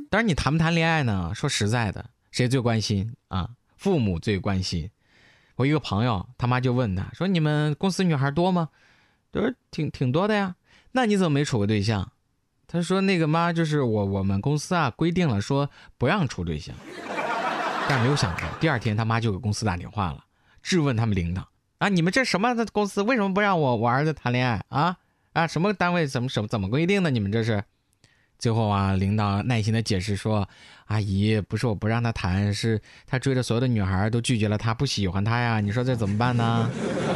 但是你谈不谈恋爱呢？说实在的，谁最关心啊？父母最关心。我一个朋友，他妈就问他说：“你们公司女孩多吗？”他说：“挺多的呀。”那你怎么没处过对象？他说：“那个妈，就是我们公司啊规定了，说不让处对象。”但没有想到，第二天他妈就给公司打电话了，质问他们领导啊：“你们这什么的公司，为什么不让我儿子谈恋爱啊？什么单位怎么规定的？你们这是？”最后啊，领导耐心的解释说：“阿姨，不是我不让他谈，是他追的所有的女孩都拒绝了他，不喜欢他呀，你说这怎么办呢？”